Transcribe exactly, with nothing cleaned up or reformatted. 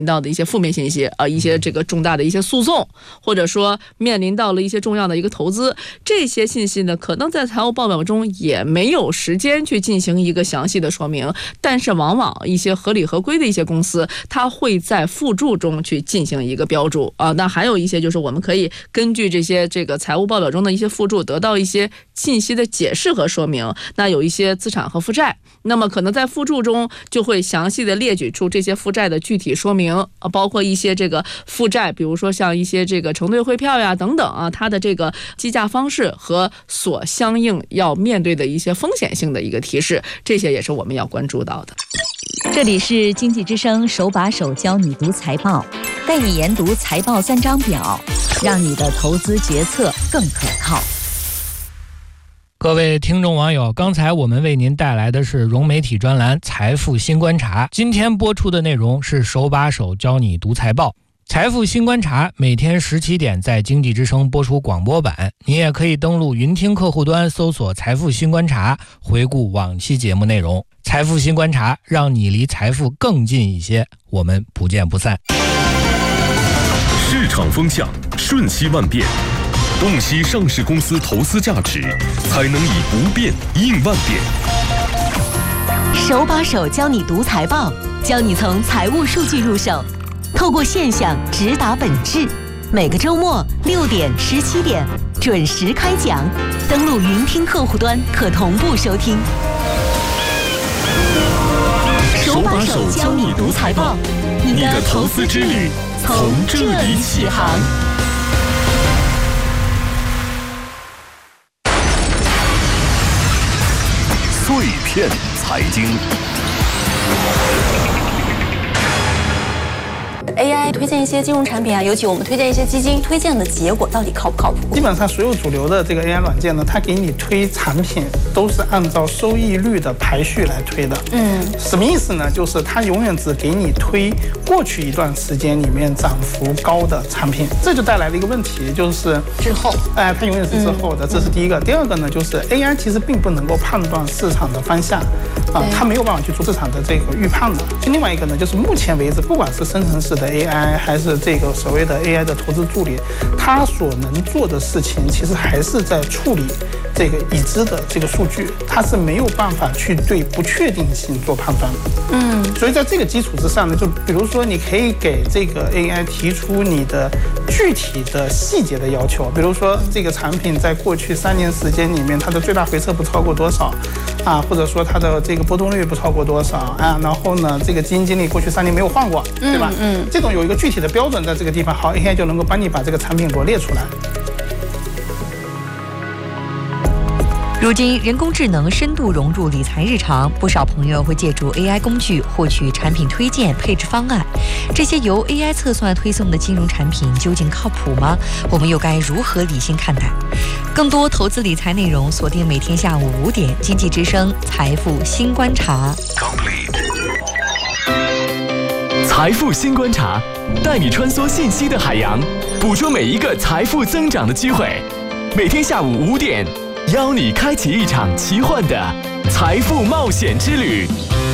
到的一些负面信息啊，一些这个重大的一些诉讼，或者说面临到了一些重要的一个投资，这些信息呢，可能在财务报表中也没有时间去进行一个详细的说明，但是往往一些合理合规的一些公司，它会在附注中去进行一个标注啊。那还有一些就是我们可以根据这些这个财务报表中的一些附注，得到一些信息的解释和说明。那有一些资产和负债，那么可能在附注中就会详细的列举出这些负债的具体说明。包括一些这个负债，比如说像一些这个承兑汇票呀等等啊，它的这个计价方式和所相应要面对的一些风险性的一个提示，这些也是我们要关注到的。 这里是经济之声手把手教你读财报，带你研读财报三张表，让你的投资决策更可靠。 各位听众网友，刚才我们为您带来的是融媒体专栏财富新观察，今天播出的内容是手把手教你读财报。财富新观察每天十七点在经济之声播出广播版，你也可以登录云听客户端搜索财富新观察，回顾往期节目内容。财富新观察，让你离财富更近一些，我们不见不散。 市场风向瞬息万变，洞悉上市公司投资价值，才能以不变应万变。 手把手教你读财报，教你从财务数据入手，透过现象直达本质。每个周末六点、十七点准时开讲，登录云听客户端可同步收听。手把手教你读财报，你的投资之旅从这里起航。 碎片财经。 A I 推荐一些金融产品啊，尤其我们推荐一些基金，推荐的结果到底靠不靠谱？ 基本上所有主流的这个 A I 软件呢，它给你推产品都是按照收益率的排序来推的。嗯，什么意思呢？就是它永远只给你推过去一段时间里面涨幅高的产品，这就带来了一个问题，就是滞后。 哎，它永远是滞后的，这是第一个。第二个呢，就是 A I 其实并不能够判断市场的方向，啊，它没有办法去做市场的这个预判的。另外一个呢，就是目前为止，不管是生成式的 A I 还是这个所谓的 A I 的投资助理，它所能做的事情其实还是在处理这个已知的这个数据，它是没有办法去对不确定性做判断的。嗯，所以在这个基础之上呢，就比如说你可以给这个 A I 提出你的具体的细节的要求，比如说这个产品在过去三年时间里面，它的最大回撤不超过多少啊，或者说它的这个波动率不超过多少啊，然后呢，这个基金经理过去三年没有换过，对吧？嗯，这种有一个具体的标准在这个地方，好 A I 就能够帮你把这个产品罗列出来。 如今，人工智能深度融入理财日常，不少朋友会借助 A I 工具获取产品推荐、配置方案。这些由 A I 测算推送的金融产品究竟靠谱吗？我们又该如何理性看待？更多投资理财内容，锁定每天下午五点，经济之声财富新观察。 财富新观察，带你穿梭信息的海洋，捕捉每一个财富增长的机会。每天下午五点。邀你开启一场奇幻的财富冒险之旅。